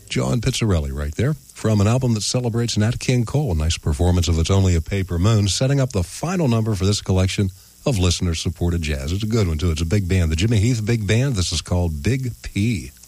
John Pizzarelli right there, from an album that celebrates Nat King Cole, a nice performance of It's Only a Paper Moon, setting up the final number for this collection of listener-supported jazz. It's a good one, too. It's a big band, the Jimmy Heath Big Band. This is called Big P.